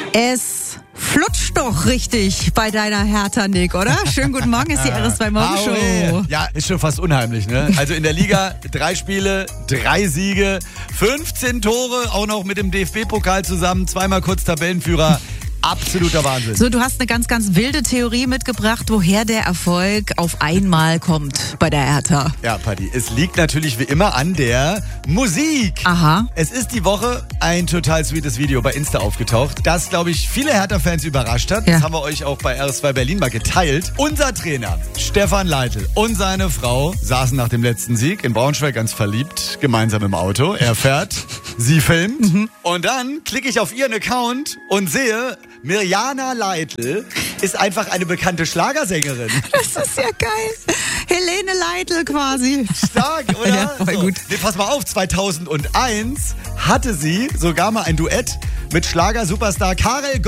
Es flutscht doch richtig bei deiner Hertha, Nick, oder? Schönen guten Morgen, ist die RS2 Morgenshow. Ja, ist schon fast unheimlich, ne? Also in der Liga 3 Spiele, 3 Siege, 15 Tore, auch noch mit dem DFB-Pokal zusammen, zweimal kurz Tabellenführer. Absoluter Wahnsinn. So, du hast eine ganz, ganz wilde Theorie mitgebracht, woher der Erfolg auf einmal kommt bei der Hertha. Ja, Patti, es liegt natürlich wie immer an der Musik. Aha. Es ist die Woche ein total sweetes Video bei Insta aufgetaucht, das, glaube ich, viele Hertha-Fans überrascht hat. Ja. Das haben wir euch auch bei RS2 Berlin mal geteilt. Unser Trainer, Stefan Leitl, und seine Frau saßen nach dem letzten Sieg in Braunschweig ganz verliebt, gemeinsam im Auto. Er fährt, sie filmt. Und dann klicke ich auf ihren Account und sehe, Mirjana Leitl ist einfach eine bekannte Schlagersängerin. Das ist ja geil. Helene Leitl quasi. Stark, oder? Ja, voll gut. Nee, pass mal auf, 2001 hatte sie sogar mal ein Duett mit Schlager-Superstar Karel Gott.